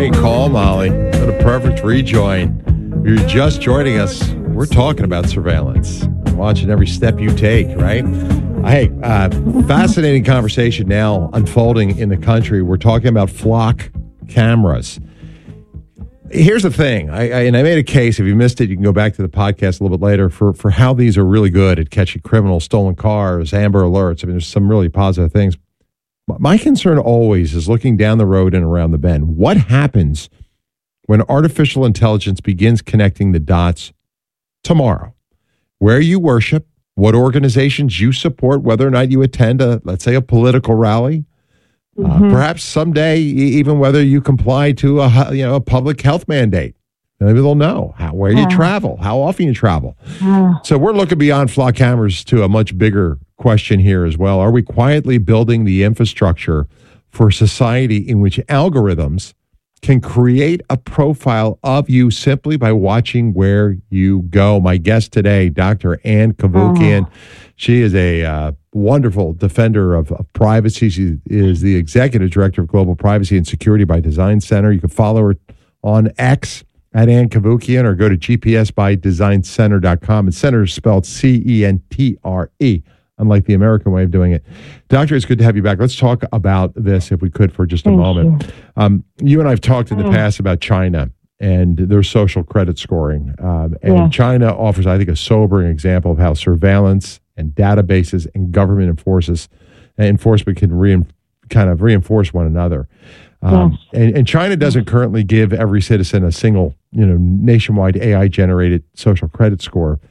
Great call, Molly. What a perfect rejoin. If you're just joining us, we're talking about surveillance. Watching every step you take, right? Hey, fascinating conversation now unfolding in the country. We're talking about flock cameras. Here's the thing. I made a case. If you missed it, you can go back to the podcast a little bit later for how these are really good at catching criminals, stolen cars, Amber Alerts. I mean, there's some really positive things. My concern always is looking down the road and around the bend. What happens when artificial intelligence begins connecting the dots tomorrow? Where you worship, what organizations you support, whether or not you attend let's say a political rally, perhaps someday even whether you comply to a public health mandate. Maybe they'll know where you travel, how often you travel. So we're looking beyond flock cameras to a much bigger question here as well. Are we quietly building the infrastructure for society in which algorithms can create a profile of you simply by watching where you go? My guest today, Dr. Ann Cavoukian. She is a wonderful defender of privacy. She is the executive director of Global Privacy and Security by Design Center. You can follow her on X at Ann Cavoukian or go to gpsbydesignCenter.com. And center is spelled CENTRE, unlike the American way of doing it. Doctor, it's good to have you back. Let's talk about this, if we could, for just a moment. You and I have talked in the past about China and their social credit scoring. China offers, I think, a sobering example of how surveillance and databases and government enforcement can kind of reinforce one another. And China doesn't currently give every citizen a single, nationwide AI-generated social credit score.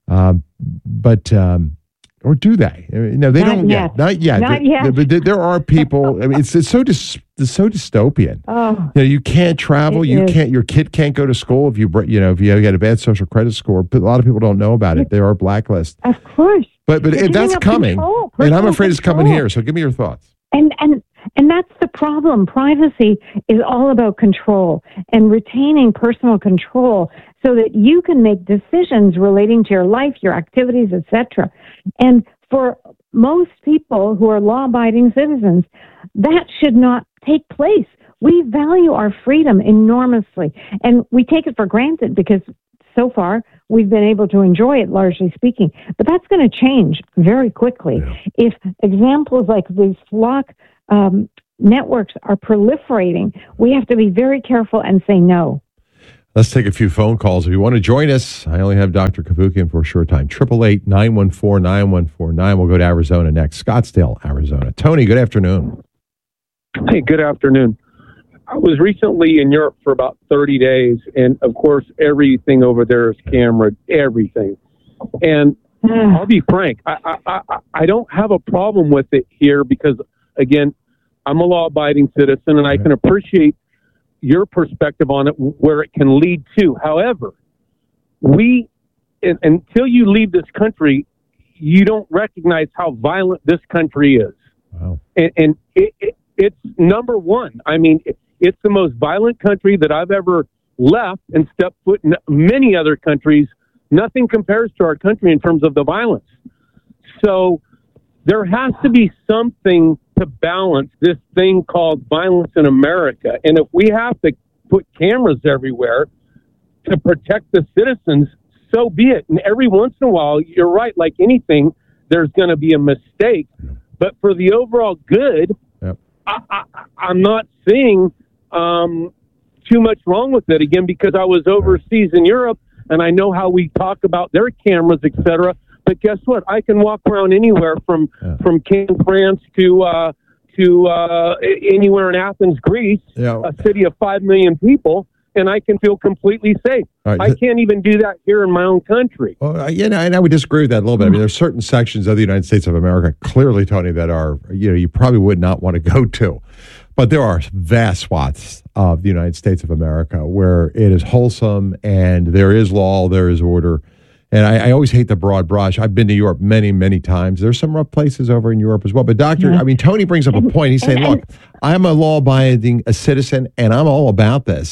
Or do they? No, they don't yet. Not yet. But there are people. I mean, it's so dystopian. You can't travel. Your kid can't go to school if you get a bad social credit score. But a lot of people don't know about it. There are blacklists. Of course. But that's coming, and I'm afraid it's coming here. So give me your thoughts. And that's the problem. Privacy is all about control and retaining personal control so that you can make decisions relating to your life, your activities, etc. And for most people who are law-abiding citizens, that should not take place. We value our freedom enormously, and we take it for granted because so far we've been able to enjoy it, largely speaking. But that's going to change very quickly. If examples like these flock networks are proliferating, we have to be very careful and say no. Let's take a few phone calls. If you want to join us, I only have Dr. Cavoukian for a short time. 888-914-9149. We'll go to Arizona next. Scottsdale, Arizona. Tony, good afternoon. Hey, good afternoon. I was recently in Europe for about 30 days, and of course, everything over there is cameraed, everything. And I'll be frank, I don't have a problem with it here because, again, I'm a law-abiding citizen, and I can appreciate your perspective on it, where it can lead to. However, until you leave this country, you don't recognize how violent this country is. Wow. And it's number one. I mean, it's the most violent country that I've ever left and stepped foot in. Many other countries, nothing compares to our country in terms of the violence. So there has to be something to balance this thing called violence in America. And if we have to put cameras everywhere to protect the citizens, so be it. And every once in a while, you're right, like anything, there's going to be a mistake. But for the overall good, I'm not seeing too much wrong with it, again, because I was overseas in Europe, and I know how we talk about their cameras, etc. But guess what? I can walk around anywhere from Cannes, France to anywhere in Athens, Greece, a city of 5 million people, and I can feel completely safe. Right. I can't even do that here in my own country. Well, and I would disagree with that a little bit. I mean, there's certain sections of the United States of America, clearly, Tony, that are, you probably would not want to go to. But there are vast swaths of the United States of America where it is wholesome and there is law, there is order. And I always hate the broad brush. I've been to Europe many, many times. There's some rough places over in Europe as well. But Doctor, Tony brings up a point. He's saying, look, I'm a law-abiding citizen and I'm all about this.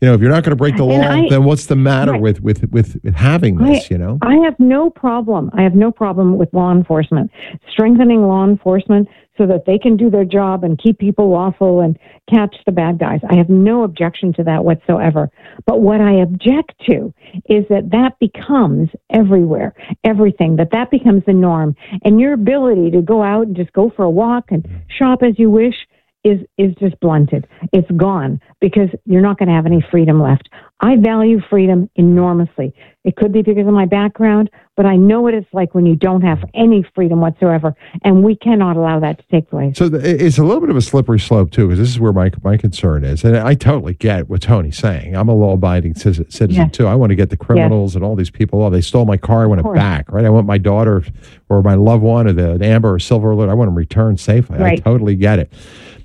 if you're not going to break the law, then what's the matter with having this? I have no problem. I have no problem with law enforcement, strengthening law enforcement so that they can do their job and keep people lawful and catch the bad guys. I have no objection to that whatsoever. But what I object to is that becomes everywhere, everything, that becomes the norm. And your ability to go out and just go for a walk and shop as you wish is just blunted. It's gone because you're not going to have any freedom left. I value freedom enormously. It could be because of my background, but I know what it's like when you don't have any freedom whatsoever, and we cannot allow that to take place. So it's a little bit of a slippery slope, too, because this is where my concern is. And I totally get what Tony's saying. I'm a law-abiding citizen, too. I want to get the criminals and all these people. Oh, they stole my car. I want it back, right? I want my daughter or my loved one or the Amber or Silver Alert. I want them returned safely. Right. I totally get it.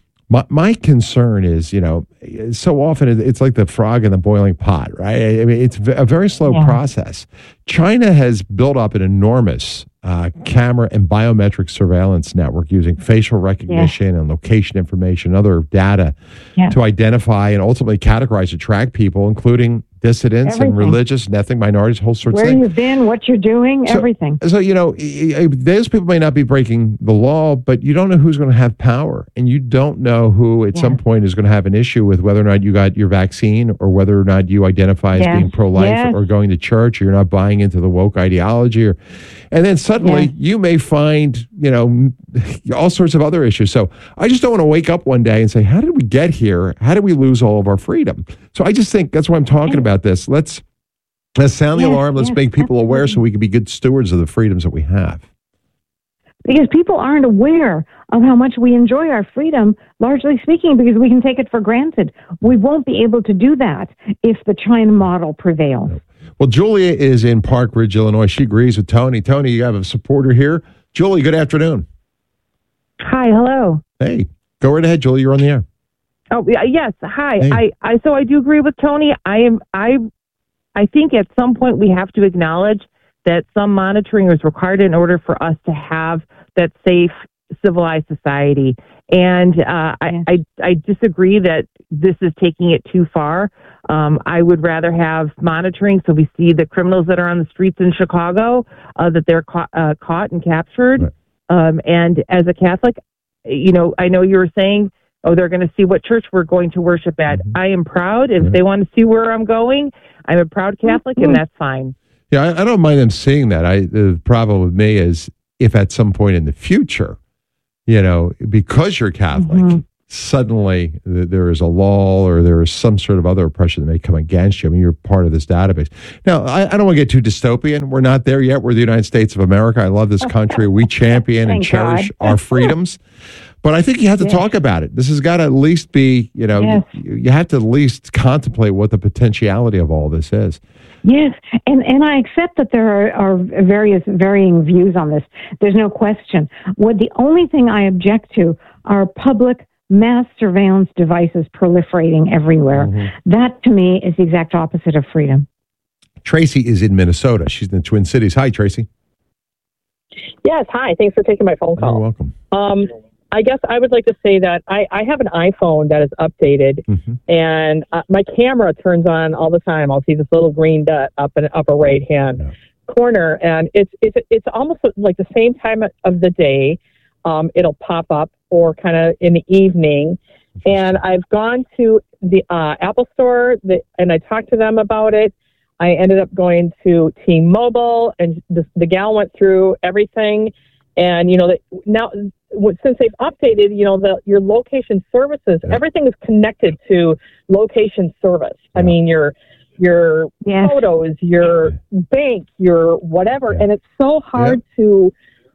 My concern is, so often it's like the frog in the boiling pot, right? I mean, it's a very slow process. China has built up an enormous camera and biometric surveillance network using facial recognition and location information, other data to identify and ultimately categorize and track people, including dissidents and religious and ethnic minorities, whole sorts of things. Where you've been, what you're doing, everything. So, those people may not be breaking the law, but you don't know who's going to have power. And you don't know who at some point is going to have an issue with whether or not you got your vaccine or whether or not you identify as being pro-life or going to church or you're not buying into the woke ideology. And then suddenly you may find, all sorts of other issues. So I just don't want to wake up one day and say, how did we get here? How did we lose all of our freedom? So I just think that's why I'm talking about this. Let's sound the alarm. Let's make people aware so we can be good stewards of the freedoms that we have. Because people aren't aware of how much we enjoy our freedom, largely speaking, because we can take it for granted. We won't be able to do that if the China model prevails. Well, Julia is in Park Ridge, Illinois. She agrees with Tony. Tony, you have a supporter here. Julie, good afternoon. Hi, hello. Hey, go right ahead, Julie. You're on the air. Oh, yes. Hi. Hey. So I do agree with Tony. I think at some point we have to acknowledge that some monitoring is required in order for us to have that safe, civilized society. And I disagree that this is taking it too far. I would rather have monitoring so we see the criminals that are on the streets in Chicago, that they're caught and captured. Right. And as a Catholic, I know you were saying, they're going to see what church we're going to worship at. Mm-hmm. I am proud. If they want to see where I'm going, I'm a proud Catholic, and that's fine. Yeah, I don't mind them seeing that. The problem with me is if at some point in the future, because you're Catholic, suddenly there is a law or there is some sort of other oppression that may come against you. I mean, you're part of this database. Now, I don't want to get too dystopian. We're not there yet. We're the United States of America. I love this country. We champion and cherish our freedoms. But I think you have to talk about it. This has got to at least be, you have to at least contemplate what the potentiality of all this is. Yes, and I accept that there are various varying views on this. There's no question. The only thing I object to are public mass surveillance devices proliferating everywhere. Mm-hmm. That, to me, is the exact opposite of freedom. Tracy is in Minnesota. She's in the Twin Cities. Hi, Tracy. Yes, hi. Thanks for taking my phone call. You're welcome. I guess I would like to say that I have an iPhone that is updated, and my camera turns on all the time. I'll see this little green dot up in the upper right-hand corner, and it's almost like the same time of the day. It'll pop up, or kind of in the evening. And I've gone to the Apple Store, and I talked to them about it. I ended up going to T-Mobile, and the gal went through everything. And, now, since they've updated, your location services, everything is connected to location service. I mean, your photos, your bank, your whatever. And it's so hard to,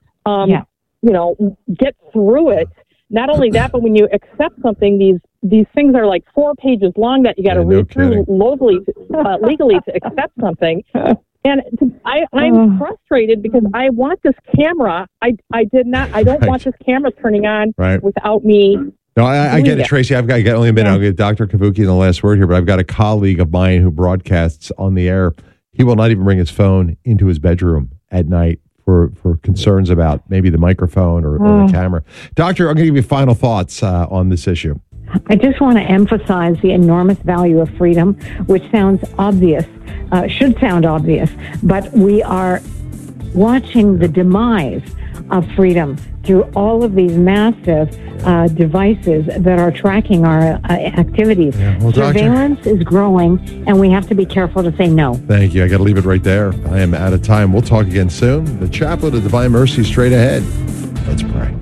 get through it. Not only that, but when you accept something, these things are like 4 pages long that you got to read through legally to accept something. And I'm frustrated because I want this camera. I don't want this camera turning on without me. No, I get it, Tracy. I've got only a minute. I'll give Dr. Kavuki the last word here, but I've got a colleague of mine who broadcasts on the air. He will not even bring his phone into his bedroom at night for concerns about maybe the microphone or the camera. Doctor, I'm going to give you final thoughts on this issue. I just want to emphasize the enormous value of freedom, which sounds obvious, should sound obvious, but we are watching the demise of freedom through all of these massive devices that are tracking our activities. Yeah, well, Surveillance is growing, and we have to be careful to say no. Thank you. I got to leave it right there. I am out of time. We'll talk again soon. The Chaplet of Divine Mercy straight ahead. Let's pray.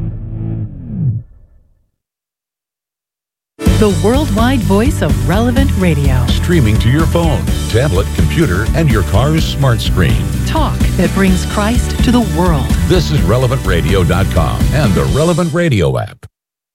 The worldwide voice of Relevant Radio. Streaming to your phone, tablet, computer, and your car's smart screen. Talk that brings Christ to the world. This is RelevantRadio.com and the Relevant Radio app.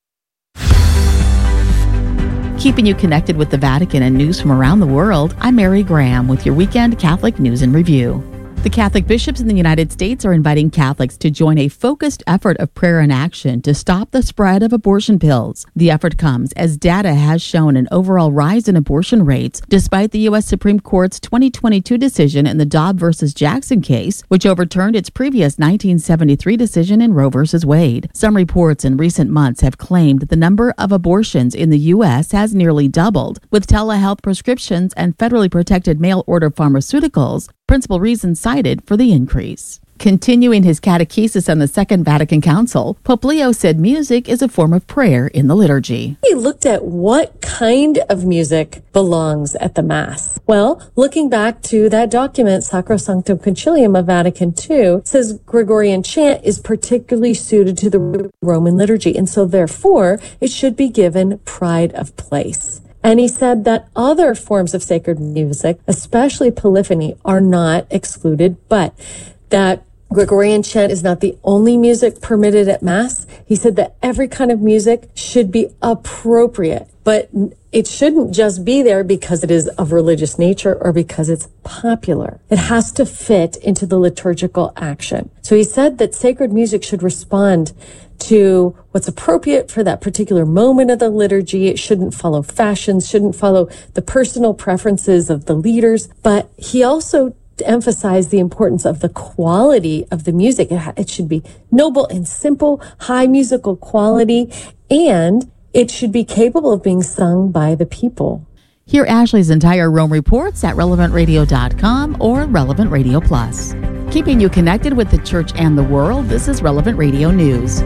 Keeping you connected with the Vatican and news from around the world, I'm Mary Graham with your weekend Catholic News and Review. The Catholic bishops in the United States are inviting Catholics to join a focused effort of prayer and action to stop the spread of abortion pills. The effort comes as data has shown an overall rise in abortion rates, despite the U.S. Supreme Court's 2022 decision in the Dobbs versus Jackson case, which overturned its previous 1973 decision in Roe versus Wade. Some reports in recent months have claimed the number of abortions in the U.S. has nearly doubled, with telehealth prescriptions and federally protected mail-order pharmaceuticals principal reasons cited for the increase. Continuing his catechesis on the Second Vatican Council, Pope Leo said music is a form of prayer in the liturgy. He looked at what kind of music belongs at the Mass. Well, looking back to that document, Sacrosanctum Concilium of Vatican II, says Gregorian chant is particularly suited to the Roman liturgy, and so therefore it should be given pride of place. And he said that other forms of sacred music, especially polyphony, are not excluded, but that Gregorian chant is not the only music permitted at Mass. He said that every kind of music should be appropriate, but it shouldn't just be there because it is of religious nature or because it's popular. It has to fit into the liturgical action. So he said that sacred music should respond to what's appropriate for that particular moment of the liturgy. It shouldn't follow fashions, shouldn't follow the personal preferences of the leaders. But he also emphasized the importance of the quality of the music. It should be noble and simple, high musical quality, and it should be capable of being sung by the people. Hear Ashley's entire Rome reports at RelevantRadio.com or Relevant Radio Plus. Keeping you connected with the church and the world, this is Relevant Radio News.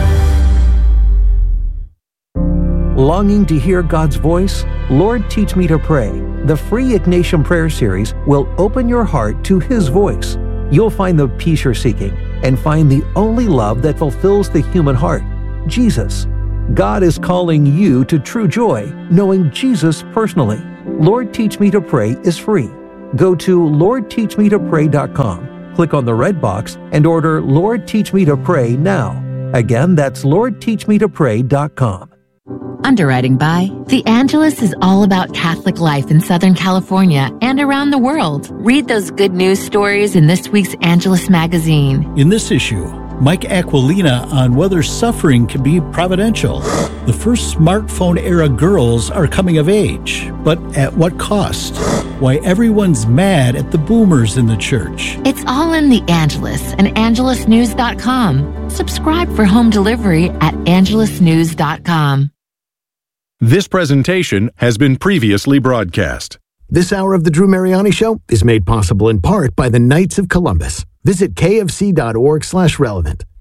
Longing to hear God's voice? Lord, Teach Me to Pray. The free Ignatian Prayer Series will open your heart to His voice. You'll find the peace you're seeking and find the only love that fulfills the human heart, Jesus. God is calling you to true joy, knowing Jesus personally. Lord, Teach Me to Pray is free. Go to LordTeachMeToPray.com. Click on the red box and order Lord Teach Me to Pray now. Again, that's LordTeachMeToPray.com. Underwriting by The Angelus is all about Catholic life in Southern California and around the world. Read those good news stories in this week's Angelus magazine. In this issue, Mike Aquilina on whether suffering can be providential. The first smartphone-era girls are coming of age, but at what cost? Why everyone's mad at the boomers in the church. It's all in The Angelus and AngelusNews.com. Subscribe for home delivery at AngelusNews.com. This presentation has been previously broadcast. This hour of the Drew Mariani Show is made possible in part by the Knights of Columbus. Visit kfc.org/relevant.